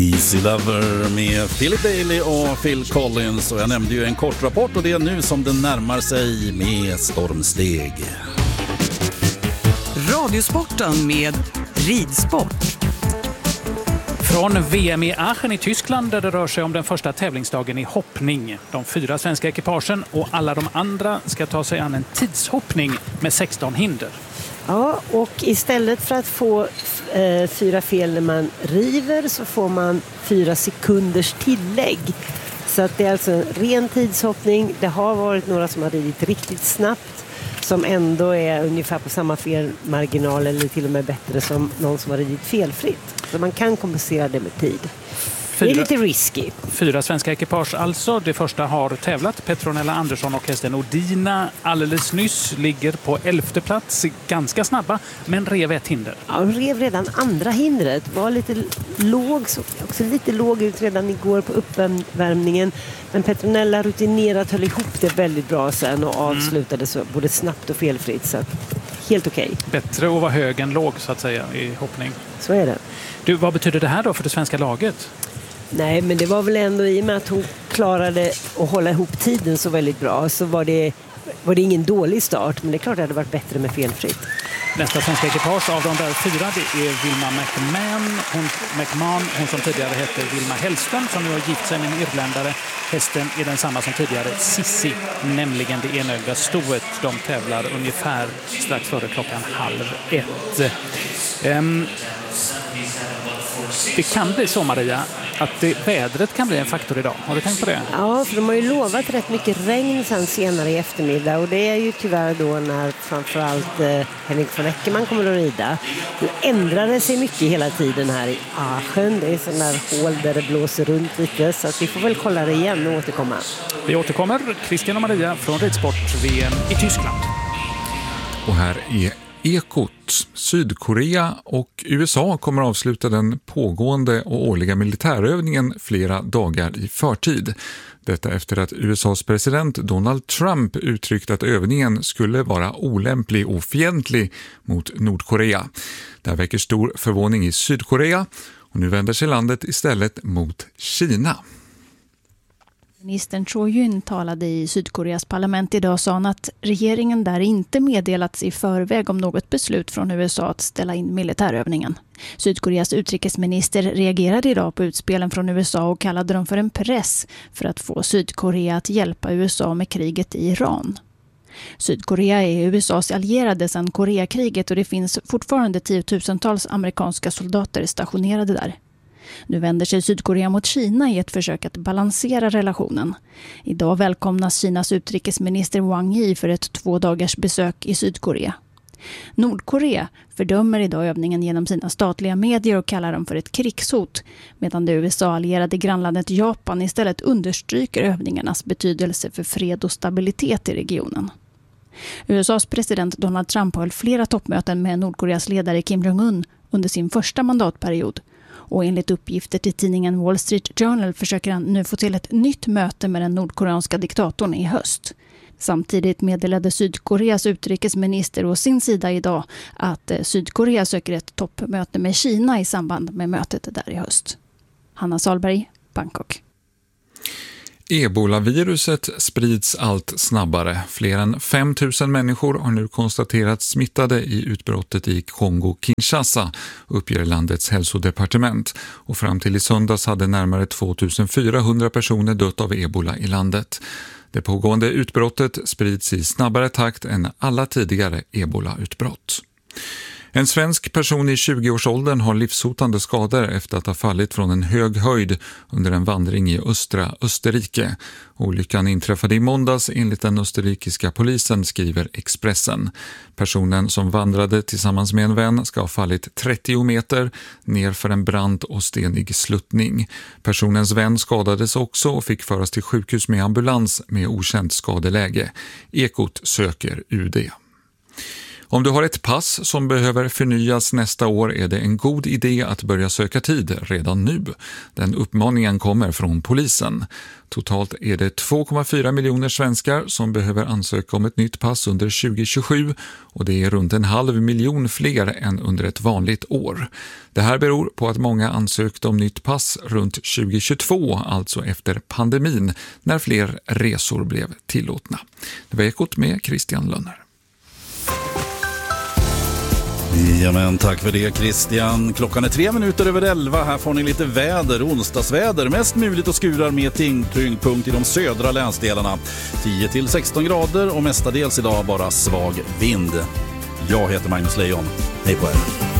Easy Lover med Philip Bailey och Phil Collins. Och jag nämnde ju en kort rapport och det är nu som den närmar sig med stormsteg. Radiosporten med ridsport. Från VM i Aachen i Tyskland där det rör sig om den första tävlingsdagen i hoppning. De 4 svenska ekipagen och alla de andra ska ta sig an en tidshoppning med 16 hinder. Ja, och istället för att få 4 fel när man river så får man 4 sekunders tillägg. Så att det är alltså en ren tidshoppning. Det har varit några som har ridit riktigt snabbt som ändå är ungefär på samma felmarginal eller till och med bättre som någon som har ridit felfritt. Så man kan kompensera det med tid. Det är lite risky. 4 svenska ekipage alltså. Det första har tävlat. Petronella Andersson och hästen Odina alldeles nyss ligger på 11:e plats. Ganska snabba, men rev ett hinder. Ja, hon rev redan andra hindret. Var lite låg, så också lite låg ut redan igår på uppvärmningen. Men Petronella rutinerat höll ihop det väldigt bra sen och avslutade så både snabbt och felfritt. Så helt okej. Bättre att vara hög än låg så att säga i hoppning. Så är det. Du, vad betyder det här då för det svenska laget? Nej, men det var väl ändå i och med att hon klarade att hålla ihop tiden så väldigt bra så var det ingen dålig start. Men det är klart att det hade varit bättre med felfritt. Nästa svenska ekipage av de där 4 det är Vilma McMahon, hon som tidigare hette Vilma Hellström som nu har gift sig med en irländare. Hästen är den samma som tidigare Sissi, nämligen det enögda stoet. De tävlar ungefär strax före 12:30. Det kan bli så, Maria, att vädret kan bli en faktor idag. Har du tänkt på det? Ja, för de har ju lovat rätt mycket regn sen senare i eftermiddag. Och det är ju tyvärr då när framförallt Henrik von Eckermann kommer att rida. Nu ändrar det sig mycket hela tiden här i Aachen. Det är sådana här hål där det blåser runt lite. Så att vi får väl kolla det igen och återkomma. Vi återkommer. Christian och Maria från Ridsport-VM i Tyskland. Och här är Ekot. Sydkorea och USA kommer att avsluta den pågående och årliga militärövningen flera dagar i förtid. Detta efter att USAs president Donald Trump uttryckt att övningen skulle vara olämplig och fientlig mot Nordkorea. Det här väcker stor förvåning i Sydkorea och nu vänder sig landet istället mot Kina. Ministern Cho Yun talade i Sydkoreas parlament idag och sa att regeringen där inte meddelats i förväg om något beslut från USA att ställa in militärövningen. Sydkoreas utrikesminister reagerade idag på utspelen från USA och kallade dem för en press för att få Sydkorea att hjälpa USA med kriget i Iran. Sydkorea är USAs allierade sedan Koreakriget och det finns fortfarande 10-tusentals amerikanska soldater stationerade där. Nu vänder sig Sydkorea mot Kina i ett försök att balansera relationen. Idag välkomnas Kinas utrikesminister Wang Yi för ett 2 dagars besök i Sydkorea. Nordkorea fördömer idag övningen genom sina statliga medier och kallar dem för ett krigshot, medan det USA-allierade grannlandet Japan istället understryker övningarnas betydelse för fred och stabilitet i regionen. USAs president Donald Trump höll flera toppmöten med Nordkoreas ledare Kim Jong-un under sin första mandatperiod. Och enligt uppgifter till tidningen Wall Street Journal försöker han nu få till ett nytt möte med den nordkoreanska diktatorn i höst. Samtidigt meddelade Sydkoreas utrikesminister å sin sida idag att Sydkorea söker ett toppmöte med Kina i samband med mötet där i höst. Hanna Salberg, Bangkok. Ebola-viruset sprids allt snabbare. Fler än 5 000 människor har nu konstaterats smittade i utbrottet i Kongo-Kinshasa, uppger landets hälsodepartement. Och fram till i söndags hade närmare 2400 personer dött av ebola i landet. Det pågående utbrottet sprids i snabbare takt än alla tidigare ebola-utbrott. En svensk person i 20-årsåldern har livshotande skador efter att ha fallit från en hög höjd under en vandring i östra Österrike. Olyckan inträffade i måndags enligt den österrikiska polisen, skriver Expressen. Personen som vandrade tillsammans med en vän ska ha fallit 30 meter ner för en brant och stenig sluttning. Personens vän skadades också och fick föras till sjukhus med ambulans med okänt skadeläge. Ekot söker UD. Om du har ett pass som behöver förnyas nästa år är det en god idé att börja söka tid redan nu. Den uppmaningen kommer från polisen. Totalt är det 2,4 miljoner svenskar som behöver ansöka om ett nytt pass under 2027 och det är runt 500 000 fler än under ett vanligt år. Det här beror på att många ansökte om nytt pass runt 2022, alltså efter pandemin, när fler resor blev tillåtna. Det var Ekot med Christian Lönner. Jamen, tack för det Christian. Klockan är 11:03. Här får ni lite väder, onsdagsväder. Mest muligt och skurar med tyngdpunkt i de södra länsdelarna. 10-16 grader och mestadels idag bara svag vind. Jag heter Magnus Lejon. Hej på er.